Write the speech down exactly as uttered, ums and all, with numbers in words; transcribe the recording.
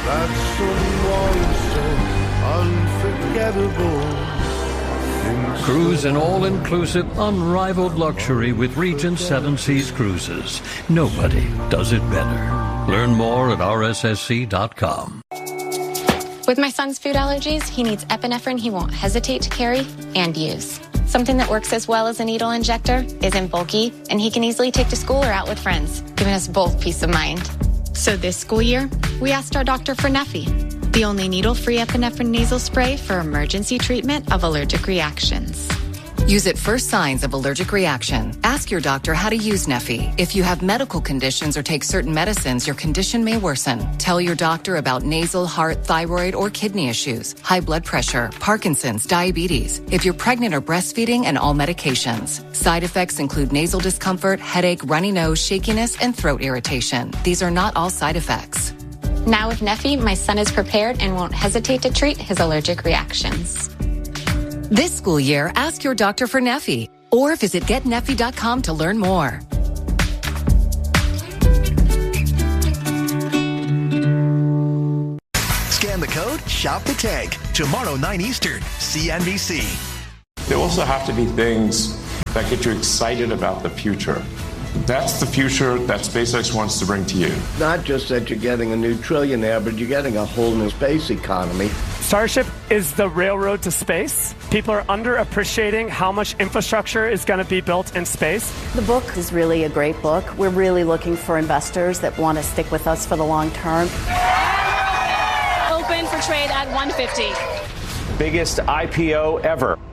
that someone so unforgettable. Cruise in all-inclusive, unrivaled luxury with Regent Seven Seas Cruises. Nobody does it better. Learn more at R S S C dot com. With my son's food allergies, he needs epinephrine he won't hesitate to carry and use. Something that works as well as a needle injector, isn't bulky, and he can easily take to school or out with friends, giving us both peace of mind. So this school year, we asked our doctor for Neffy, the only needle-free epinephrine nasal spray for emergency treatment of allergic reactions. Use it for signs of allergic reaction. Ask your doctor how to use Neffy. If you have medical conditions or take certain medicines, your condition may worsen. Tell your doctor about nasal, heart, thyroid, or kidney issues, high blood pressure, Parkinson's, diabetes, if you're pregnant or breastfeeding, and all medications. Side effects include nasal discomfort, headache, runny nose, shakiness, and throat irritation. These are not all side effects. Now with Neffy, my son is prepared and won't hesitate to treat his allergic reactions. This school year, ask your doctor for Neffy or visit get neffy dot com to learn more. Scan the code, shop the tag. Tomorrow, nine Eastern, C N B C. There also have to be things that get you excited about the future. That's the future that SpaceX wants to bring to you. Not just that you're getting a new trillionaire, but you're getting a whole new space economy. Starship is the railroad to space. People are underappreciating how much infrastructure is going to be built in space. The book is really a great book. We're really looking for investors that want to stick with us for the long term. Open for trade at one fifty. Biggest I P O ever.